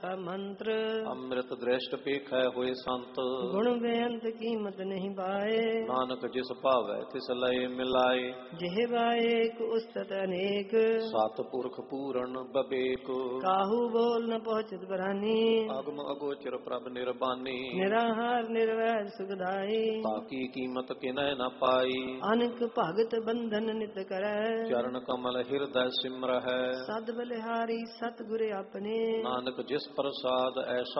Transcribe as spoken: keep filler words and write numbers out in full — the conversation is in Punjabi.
ਮੰਤਰ ਅੰਮ੍ਰਿਤ ਦ੍ਰਿਸ਼ਟ ਪੇਖੈ ਹੋਏ ਸੰਤ। ਗੁਣ ਬੇਅੰਤ ਕੀਮਤ ਨਹੀਂ ਪਾਏ, ਨਾਨਕ ਜਿਸ ਭਾਵੈ ਤਿਸ ਲਏ ਮਿਲਾਏ। ਜਿਹ ਬਾਏ ਇੱਕ ਉਸਤਤ ਅਨੇਕ, ਸਤ ਪੁਰਖ ਪੂਰਨ ਬਬੇਕ। ਕਾਹੂ ਬੋਲ ਨ ਪਹੁੰਚਤ ਬਰਾਨੀ, ਆਗਮ ਅਗੋਚਰ ਪ੍ਰਭ ਨਿਰਬਾਨੀ। ਨਿਰਾਹਾਰ ਨਿਰਵੈਰ ਸੁਖਦਾਈ, ਤਾਕੀ ਕੀਮਤ ਕਿਨੈ ਨ ਪਾਈ। ਅਨਕ ਭਗਤ ਬੰਧਨ ਨਿਤ ਕਰੈ, ਚਰਨ ਕਮਲ ਹਿਰਦੈ ਸਿਮਰਹਿ। ਸਦ ਬਲਿਹਾਰੀ ਸਤਿਗੁਰ ਆਪਣੇ, ਨਾਨਕ ਜਿਸ ਪ੍ਰਸਾਦ ਐਸਾ